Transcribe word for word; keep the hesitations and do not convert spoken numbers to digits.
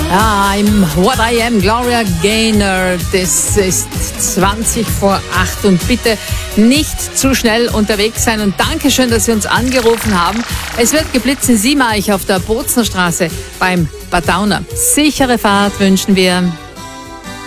I'm What I Am, Gloria Gaynor. Das ist zwanzig vor acht und bitte nicht zu schnell unterwegs sein. Und Dankeschön, dass Sie uns angerufen haben. Es wird geblitzt in Siemarch auf der Boznerstraße beim Bad Dauner. Sichere Fahrt wünschen wir.